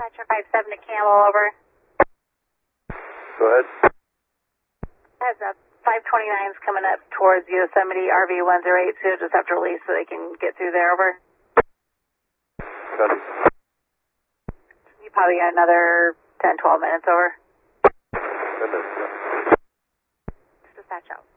Dispatcher 57 to Camel, over. Go ahead. Heads up, 529's coming up towards Yosemite, RV 1082, just have to release so they can get through there, over. Copy. You probably got another 10, 12 minutes, over. 10 minutes, yeah. Dispatch out.